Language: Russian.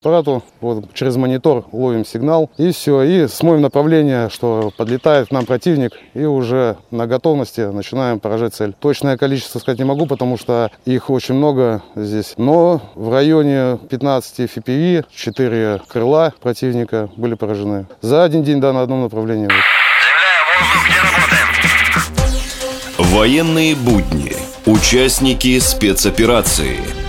аппарату, вот, через монитор ловим сигнал, и все, и смотрим направление, что подлетает к нам противник, и уже на готовности начинаем поражать цель. Точное количество сказать не могу, потому что их очень много здесь, но в районе 15 FPV 4 крыла противника были поражены. За один день, да, на одном направлении. Военные будни. Участники спецоперации.